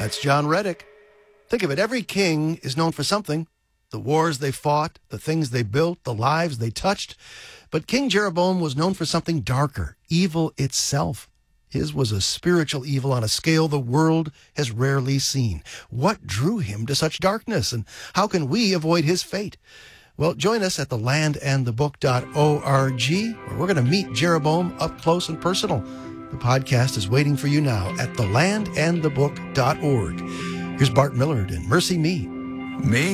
That's John Reddick. Think of it, every king is known for something. The wars they fought, the things they built, the lives they touched. But King Jeroboam was known for something darker, evil itself. His was a spiritual evil on a scale the world has rarely seen. What drew him to such darkness, and how can we avoid his fate? Well, join us at thelandandthebook.org, where we're going to meet Jeroboam up close and personal. The podcast is waiting for you now at thelandandthebook.org. Here's Bart Millard and Mercy Me.